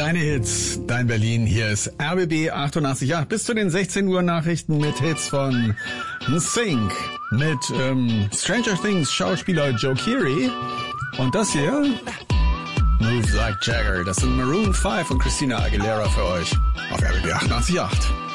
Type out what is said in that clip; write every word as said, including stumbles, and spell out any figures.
Deine Hits, dein Berlin, hier ist R B B achtundachtzig Komma acht. Bis zu den sechzehn Uhr Nachrichten mit Hits von Sync, mit ähm, Stranger Things Schauspieler Joe Keery. Und das hier, Moves Like Jagger. Das sind Maroon fünf und Christina Aguilera für euch auf R B B achtundachtzig Komma acht.